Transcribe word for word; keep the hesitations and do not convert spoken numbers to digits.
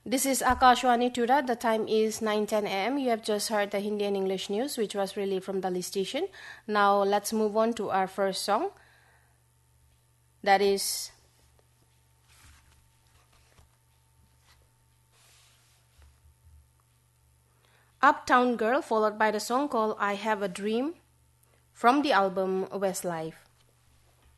This is Akashwani Tura. The time is nine ten a m You have just heard the Hindi and English news, which was really from Delhi station. Now let's move on to our first song. That is Uptown Girl, followed by the song called I Have a Dream from the album Westlife.